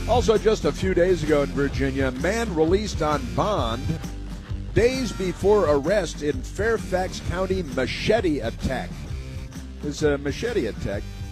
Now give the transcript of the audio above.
Also, just a few days ago in Virginia, man released on bond days before arrest in Fairfax County machete attack. This machete attack.